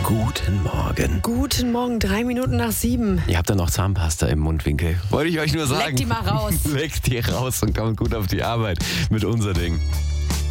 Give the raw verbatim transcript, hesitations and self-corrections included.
Guten Morgen. Guten Morgen, drei Minuten nach sieben. Ihr habt da noch Zahnpasta im Mundwinkel. Wollte ich euch nur sagen. Leck die mal raus. Leckt die raus und kommt gut auf die Arbeit mit unser Ding.